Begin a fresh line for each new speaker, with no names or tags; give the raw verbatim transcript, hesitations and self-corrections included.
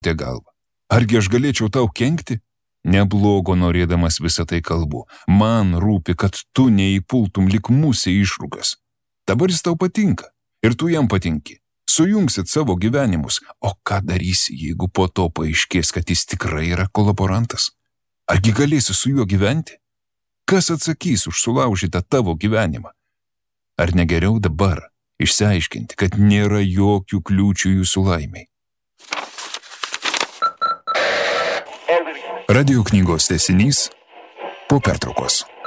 tie galvą. Argi aš galėčiau tau kenkti? Neblogo norėdamas visą tai kalbu. Man rūpi, kad tu neįpultum lik musė išrūkas. Dabar jis tau patinka ir tu jam patinki. Sujungsit savo gyvenimus, o ką darysi, jeigu po to paaiškės, kad jis tikrai yra kolaborantas? Argi galėsi su juo gyventi? Kas atsakys už sulaužytą tavo gyvenimą? Ar negeriau dabar išsiaiškinti, kad nėra jokių kliūčių jūsų laimiai? Radio knygos tęsinys po pertraukos.